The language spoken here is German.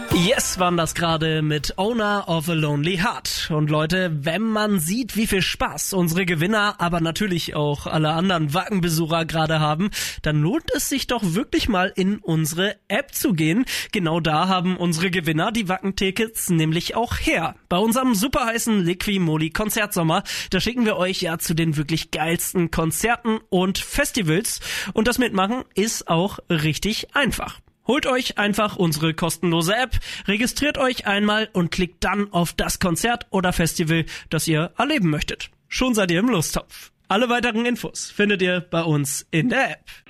Yes, waren das gerade mit Owner of a Lonely Heart. Und Leute, wenn man sieht, wie viel Spaß unsere Gewinner, aber natürlich auch alle anderen Wackenbesucher gerade haben, dann lohnt es sich doch wirklich mal in unsere App zu gehen. Genau da haben unsere Gewinner die Wackentickets nämlich auch her. Bei unserem super heißen Liqui-Moly Konzertsommer, da schicken wir euch ja zu den wirklich geilsten Konzerten und Festivals. Und das Mitmachen ist auch richtig einfach. Holt euch einfach unsere kostenlose App, registriert euch einmal und klickt dann auf das Konzert oder Festival, das ihr erleben möchtet. Schon seid ihr im Lostopf. Alle weiteren Infos findet ihr bei uns in der App.